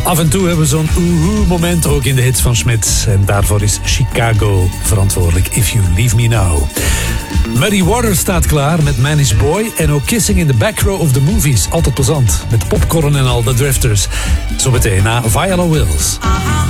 Af en toe hebben we zo'n moment ook in de hits van Smit. En daarvoor is Chicago verantwoordelijk. If You Leave Me Now. Muddy Waters staat klaar met Man Is Boy. En ook Kissing in the Back Row of the Movies. Altijd plezant. Met popcorn en al, The Drifters. Zometeen na Viola Wills.